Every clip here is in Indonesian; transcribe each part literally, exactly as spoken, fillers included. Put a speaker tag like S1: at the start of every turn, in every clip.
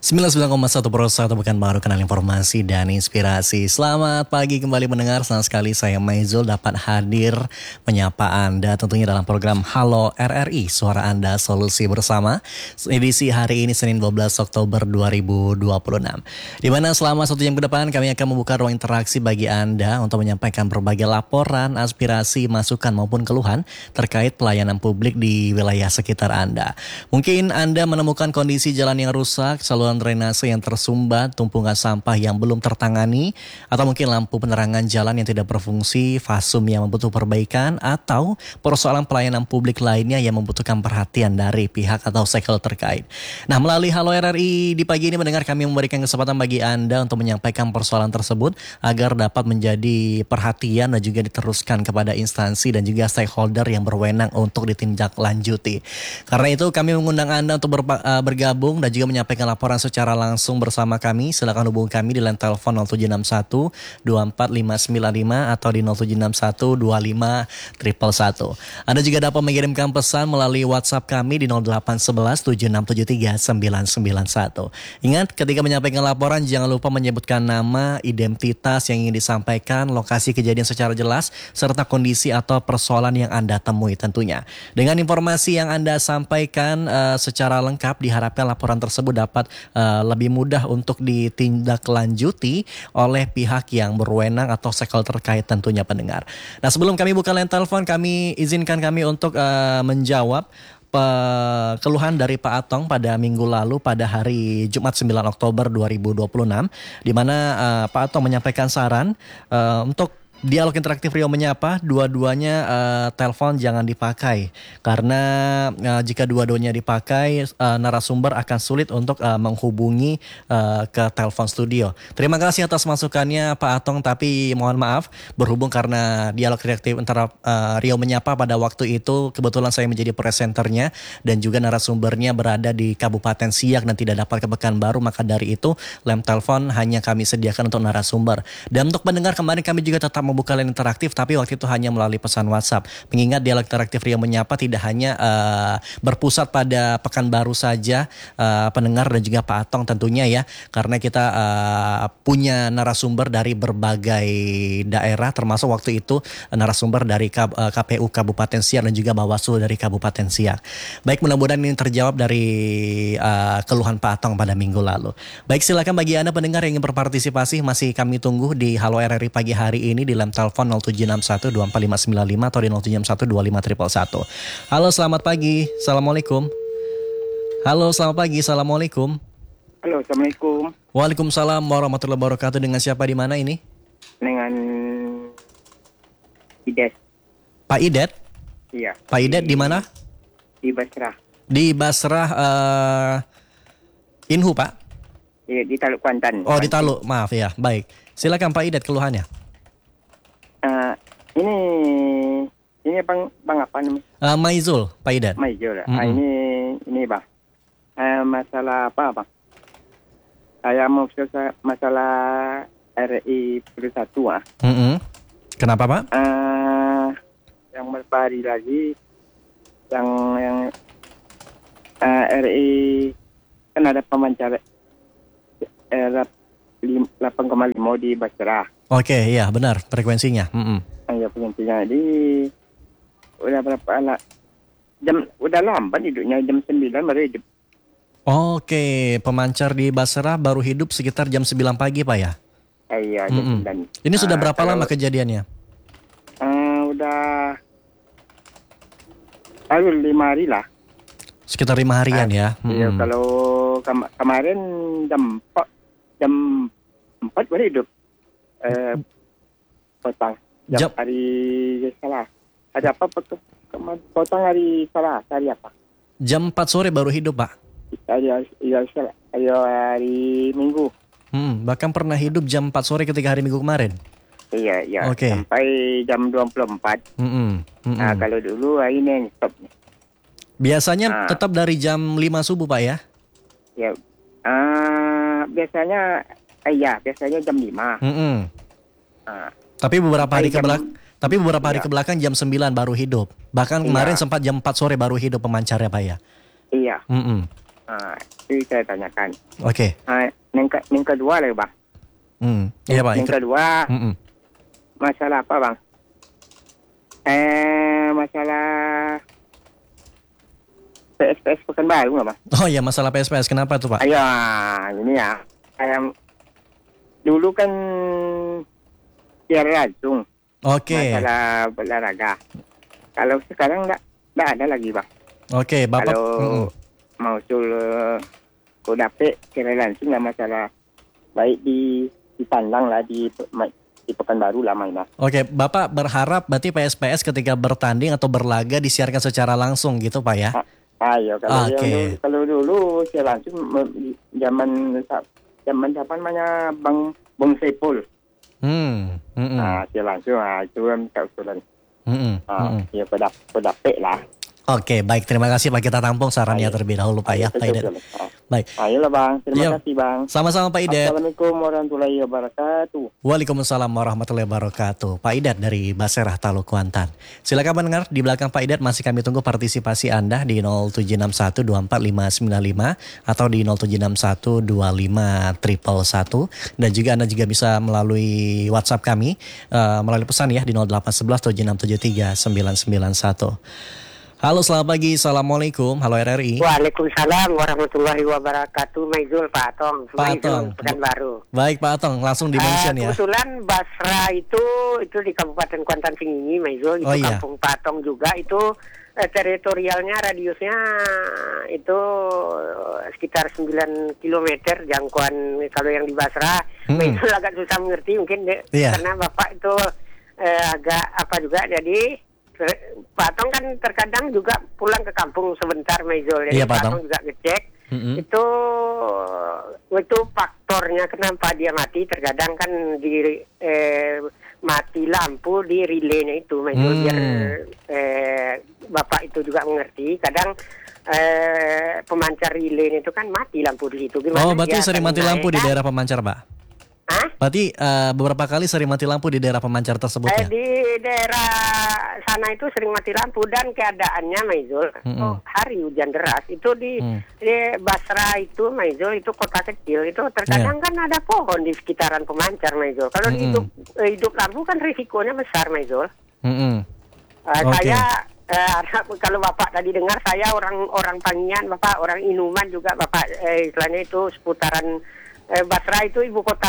S1: sembilan puluh sembilan koma satu Pro satu Pekanbaru, kanal informasi dan inspirasi. Selamat pagi kembali mendengar. Senang sekali saya Maizul dapat hadir menyapa Anda tentunya dalam program Halo R R I, Suara Anda Solusi Bersama. Edisi hari ini Senin dua belas Oktober dua ribu dua puluh enam. Di mana selama satu jam ke depan kami akan membuka ruang interaksi bagi Anda untuk menyampaikan berbagai laporan, aspirasi, masukan maupun keluhan terkait pelayanan publik di wilayah sekitar Anda. Mungkin Anda menemukan kondisi jalan yang rusak, saluran drainase yang tersumbat, tumpukan sampah yang belum tertangani, atau mungkin lampu penerangan jalan yang tidak berfungsi, fasum yang membutuhkan perbaikan, atau persoalan pelayanan publik lainnya yang membutuhkan perhatian dari pihak atau stakeholder terkait. Nah, melalui Halo R R I di pagi ini mendengar kami memberikan kesempatan bagi Anda untuk menyampaikan persoalan tersebut agar dapat menjadi perhatian dan juga diteruskan kepada instansi dan juga stakeholder yang berwenang untuk ditindaklanjuti. Karena itu kami mengundang Anda untuk ber, uh, bergabung dan juga menyampaikan laporan secara langsung bersama kami. Silakan hubungi kami di line telepon nol tujuh enam satu dua empat lima sembilan lima atau di nol tujuh enam satu dua lima satu satu. Anda juga dapat mengirimkan pesan melalui WhatsApp kami di nol delapan satu satu tujuh enam tujuh tiga sembilan sembilan satu. Ingat, ketika menyampaikan laporan jangan lupa menyebutkan nama, identitas yang ingin disampaikan, lokasi kejadian secara jelas, serta kondisi atau persoalan yang Anda temui tentunya. Dengan informasi yang Anda sampaikan uh, secara lengkap, diharapkan laporan tersebut dapat Uh, lebih mudah untuk ditindaklanjuti oleh pihak yang berwenang atau stakeholder terkait tentunya pendengar. Nah, sebelum kami buka line telepon, kami izinkan kami untuk uh, menjawab pe- keluhan dari Pak Atong pada minggu lalu pada hari Jumat sembilan Oktober dua ribu dua puluh enam, di mana uh, Pak Atong menyampaikan saran uh, untuk dialog interaktif Rio Menyapa, dua-duanya uh, telepon jangan dipakai karena uh, jika dua-duanya dipakai uh, narasumber akan sulit untuk uh, menghubungi uh, ke telepon studio. Terima kasih atas masukannya Pak Atong, tapi mohon maaf berhubung karena dialog interaktif antara uh, Rio Menyapa pada waktu itu kebetulan saya menjadi presenternya dan juga narasumbernya berada di Kabupaten Siak dan tidak dapat ke Pekanbaru, maka dari itu lem telepon hanya kami sediakan untuk narasumber. Dan untuk pendengar kemarin kami juga tetap membuka line interaktif, tapi waktu itu hanya melalui pesan WhatsApp. Mengingat dialog interaktif Rio Menyapa tidak hanya uh, berpusat pada Pekanbaru saja, uh, pendengar dan juga Pak Atong tentunya ya, karena kita uh, punya narasumber dari berbagai daerah, termasuk waktu itu uh, narasumber dari K- uh, K P U Kabupaten Siak dan juga Bawaslu dari Kabupaten Siak. Baik, mudah-mudahan ini terjawab dari uh, keluhan Pak Atong pada minggu lalu. Baik, silakan bagi Anda pendengar yang ingin berpartisipasi, masih kami tunggu di Halo R R I pagi hari ini di telepon nol tujuh enam satu dua empat lima sembilan lima atau di nol tujuh enam satu dua lima satu satu. Halo, selamat pagi. Assalamualaikum. Halo, selamat pagi. Assalamualaikum.
S2: Halo, Assalamualaikum.
S1: Waalaikumsalam warahmatullahi wabarakatuh. Dengan siapa di mana ini?
S2: Dengan Idet.
S1: Pak Idet?
S2: Iya.
S1: Pak Idet di mana?
S2: Di Basrah.
S1: Di Basrah uh, Inhu, Pak?
S2: Iya, di Taluk Kuantan.
S1: Oh, di Taluk. Maaf ya. Baik. Silakan Pak Idet keluhannya.
S2: Uh, ini ini bang bang apa namanya?
S1: Uh, Maizul, Pak Idet.
S2: Maizul.
S1: Mm-hmm.
S2: Ah, ini ini bang. Uh, masalah apa bang? Saya mau selesai masalah R I puluh satu ah.
S1: Mm-hmm. Kenapa Pak?
S2: Uh, yang beberapa hari lagi yang yang uh, R I kan ada pemancar eh, delapan koma lima di Basrah.
S1: Oke, iya benar frekuensinya. Mm-hmm.
S2: Ya frekuensinya di udah berapa anak jam udah lambat hidupnya, jam sembilan baru hidup.
S1: Oke, pemancar di Basrah baru hidup sekitar jam sembilan pagi Pak ya?
S2: Eh, iya, jam
S1: Mm-hmm.
S2: sembilan.
S1: Ini sudah
S2: Ah,
S1: berapa
S2: kalau,
S1: lama kejadiannya?
S2: Uh, udah lalu lima hari lah.
S1: Sekitar lima harian
S2: Ah,
S1: ya?
S2: Iya,
S1: Mm-hmm.
S2: kalau kema- kemarin jam empat jam empat baru hidup. Eh, potong jam,
S1: Jam-
S2: hari salah. Ada apa potong potong hari salah hari apa?
S1: Jam empat sore baru hidup Pak?
S2: Hari hari salah. Ayo hari Minggu.
S1: Hmm, bahkan pernah hidup jam empat sore ketika hari Minggu kemarin?
S2: Iya, iya.
S1: Oke.
S2: Sampai jam dua puluh empat.
S1: Mm-hmm. Mm-hmm.
S2: Nah, kalau dulu hari ini stop.
S1: Biasanya
S2: Ah.
S1: tetap dari jam lima subuh Pak ya?
S2: Ya. Ah, biasanya eh, ya, biasanya jam lima.
S1: Mm-hmm.
S2: Ah,
S1: Tapi beberapa hari
S2: jam-
S1: kebelakang Tapi beberapa hari
S2: Iya.
S1: kebelakang jam sembilan baru hidup. Bahkan
S2: Iya.
S1: kemarin sempat jam empat sore baru hidup pemancarnya Pak ya?
S2: iya.
S1: Mm-mm.
S2: Ah, Ah, itu saya tanyakan.
S1: Oke.
S2: Ah, yang, ke, yang kedua lah bang.
S1: Hmm. Iya Pak.
S2: Yang kedua
S1: Mm-mm.
S2: masalah apa bang? Eh masalah P S P S Pekanbaru nggak bang?
S1: Oh ya, masalah P S P S kenapa tuh Pak?
S2: Ayo ini ya. Saya dulu kan siaran langsung
S1: Oke.
S2: masalah olahraga. Kalau sekarang nggak nggak ada lagi bang.
S1: Oke, Bapak.
S2: Kalau
S1: Mm-mm.
S2: mau sul kodape siaran langsung nggak masalah. Baik di di Tanjang lah di di Pekanbaru lah mainnya.
S1: Oke, Bapak berharap berarti P S P S ketika bertanding atau berlaga disiarkan secara langsung gitu Pak ya?
S2: Ah, ayo kalau
S1: Oke.
S2: yang dulu, kalau dulu siaran langsung me- zaman zaman siapa namanya Bang Bang Sepul.
S1: Hmm. Mm-mm.
S2: Ah, siaran langsung ah itu kan keusulan.
S1: Mm-mm.
S2: Ah,
S1: Mm-mm.
S2: ya kodap kodape lah.
S1: Oke, baik. Terima kasih Pak. Kita tampung sarannya
S2: Ayo.
S1: terlebih dahulu Pak ya,
S2: Ayo,
S1: Pak Idet.
S2: betul, betul. Ah.
S1: Baik.
S2: Ayolah bang, terima
S1: Iya.
S2: kasih bang.
S1: Sama-sama Pak Idet.
S2: Assalamualaikum warahmatullahi wabarakatuh.
S1: Waalaikumsalam warahmatullahi wabarakatuh. Pak Idat dari Baserah Talu Kuantan. Silakan mendengar di belakang Pak Idat, masih kami tunggu partisipasi Anda di nol tujuh enam satu dua empat lima sembilan lima atau di nol tujuh enam satu dua lima satu satu satu, dan juga Anda juga bisa melalui WhatsApp kami uh, melalui pesan ya di nol delapan satu satu tujuh enam tujuh tiga sembilan sembilan satu. Halo, selamat pagi. Assalamualaikum. Halo R R I.
S3: Waalaikumsalam warahmatullahi wabarakatuh. Maizul Pak Atong.
S1: Pak
S3: Maizul
S1: Atong.
S3: Pekanbaru.
S1: Baik Pak Atong, langsung di mention
S3: Eh,
S1: ya.
S3: Kebetulan Basra itu itu di Kabupaten Kuantan Singingi, Maizul. Itu
S1: Oh, iya.
S3: kampung Pak Atong juga. Itu eh, teritorialnya radiusnya itu eh, sekitar sembilan kilometer jangkauan kalau yang di Basra.
S1: Hmm.
S3: Maizul agak susah mengerti mungkin deh,
S1: Iya.
S3: karena Bapak itu eh, agak apa juga, jadi Pak Atong kan terkadang juga pulang ke kampung sebentar, Maizul. Jadi
S1: Iya, Pak
S3: Pak
S1: Atong.
S3: Atong juga ngecek.
S1: Mm-mm.
S3: Itu itu faktornya kenapa dia mati. Terkadang kan di eh, mati lampu di relaynya itu, Maizul.
S1: Hmm.
S3: Biar eh, Bapak itu juga mengerti. Kadang eh, pemancar relaynya itu kan mati lampu di situ. Gimana
S1: Oh, berarti
S3: dia
S1: sering
S3: akan
S1: mati lampu di
S3: menaikkan?
S1: daerah pemancar, Pak?
S3: Hah?
S1: Berarti eh, beberapa kali sering mati lampu di daerah pemancar tersebut
S3: Eh,
S1: ya?
S3: di daerah sana itu sering mati lampu, dan keadaannya, Maizul,
S1: Mm-mm.
S3: oh, hari hujan deras itu di,
S1: Mm.
S3: di Basra itu, Maizul, itu kota kecil itu terkadang kan ada pohon di sekitaran pemancar, Maizul. Kalau
S1: Mm-mm.
S3: hidup eh, hidup lampu kan risikonya besar, Maizul.
S1: Mm-mm.
S3: Eh,
S1: Oke.
S3: Saya eh, kalau Bapak tadi dengar, saya orang orang Pangian, Bapak orang Inuman juga, Bapak eh, istilahnya itu seputaran eh, Basra itu ibu kota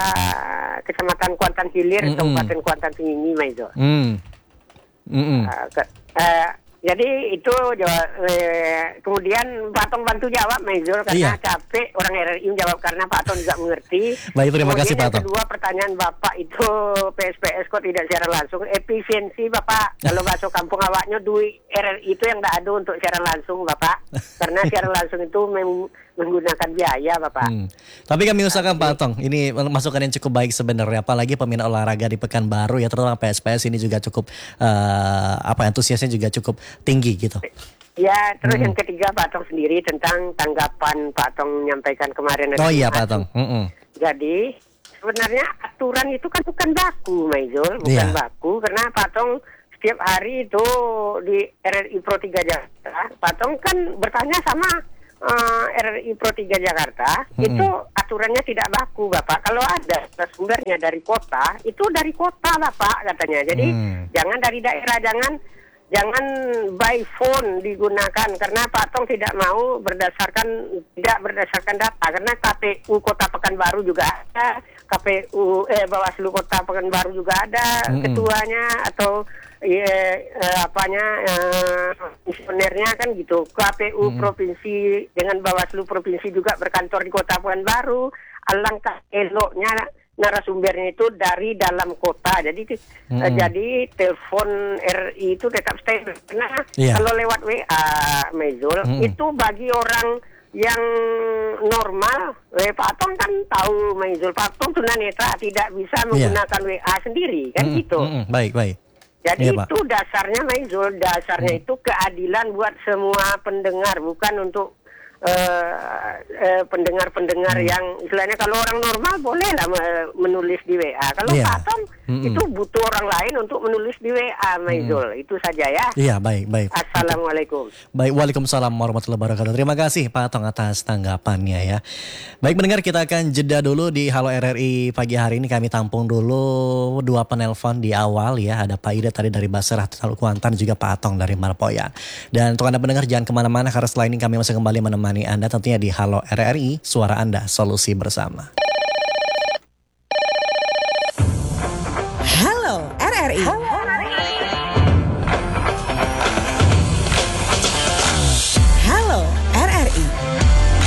S3: Kecamatan Kuantan Hilir,
S1: Mm-mm.
S3: Kabupaten Kuantan Tinggi, Maizul.
S1: Mm. Mm-mm.
S3: Uh, ke, uh, jadi itu jawab, eh, kemudian Pak Atong bantu jawab, Maizul, karena
S1: Iya.
S3: capek orang R R I menjawab, karena Pak Atong juga mengerti.
S1: Baik, terima
S3: Kemudian
S1: kasih, Pak
S3: yang
S1: Atong.
S3: kedua, pertanyaan Bapak itu P S P S kok tidak secara langsung. Efisiensi Bapak, kalau bakso kampung awaknya duit R R I itu yang tidak ada untuk secara langsung, Bapak. Karena secara langsung itu mem- menggunakan biaya, Bapak.
S1: Hmm. Tapi kami usahakan Pak Atong, ini masukan yang cukup baik sebenarnya, apalagi peminat olahraga di Pekanbaru ya, terutama P S P S ini juga cukup eh, apa antusiasnya juga cukup tinggi gitu.
S3: Ya, terus
S1: Mm-mm.
S3: yang ketiga Pak Atong sendiri tentang tanggapan Pak Atong menyampaikan kemarin.
S1: Oh iya Pak Atong. Mm-mm.
S3: Jadi sebenarnya aturan itu kan bukan baku, Maizul, bukan
S1: Iya.
S3: baku, karena Pak Atong setiap hari itu di R R I Pro tiga Jakarta, Pak Atong kan bertanya sama uh, R R I Pro tiga Jakarta,
S1: Mm-mm.
S3: itu aturannya tidak baku, Bapak. Kalau ada sumbernya dari kota, itu dari kota, Bapak, katanya. Jadi
S1: Hmm.
S3: jangan dari daerah, jangan jangan by phone digunakan, karena Pak Atong tidak mau berdasarkan tidak berdasarkan data, karena K P U Kota Pekanbaru juga ada, K P U eh Bawaslu Kota Pekanbaru juga ada,
S1: Mm-mm.
S3: ketuanya atau ya, eh, apanya eh, misionernya kan gitu. K P U
S1: Mm-mm.
S3: provinsi dengan Bawaslu provinsi juga berkantor di Kota Pekanbaru. Alangkah eloknya narasumbernya itu dari dalam kota. Jadi eh,
S1: Mm-mm.
S3: jadi telepon R I itu tetap stay. Karena
S1: Iya.
S3: kalau lewat W A, Mezul,
S1: Mm-mm.
S3: itu bagi orang yang normal, eh, Pak Atong kan tahu, Mezul, Pak Atong tunanetra, tidak bisa menggunakan W A sendiri, kan
S1: Mm-mm.
S3: gitu.
S1: Mm-mm. Baik, baik.
S3: Jadi
S1: Iya, Pak.
S3: itu dasarnya, Maizul, dasarnya
S1: Hmm.
S3: itu keadilan buat semua pendengar, bukan untuk eh, eh, pendengar-pendengar
S1: Hmm.
S3: yang istilahnya kalau orang normal boleh lah me- menulis di W A. Kalau
S1: Iya.
S3: Pak Tom
S1: Mm-mm.
S3: itu butuh orang lain untuk menulis di W A, Maizul. Itu saja ya.
S1: Iya, baik, baik.
S3: Assalamualaikum.
S1: Baik, waalaikumsalam warahmatullahi wabarakatuh. Terima kasih Pak Atong atas tanggapannya ya. Baik mendengar, kita akan jeda dulu di Halo R R I pagi hari ini. Kami tampung dulu dua penelpon di awal ya. Ada Pak Ida tadi dari Basrah Talu Kuantan, juga Pak Atong dari Marpoyan. Dan untuk Anda pendengar jangan kemana-mana, karena setelah ini kami masih kembali menemani Anda tentunya di Halo R R I, suara Anda, solusi bersama.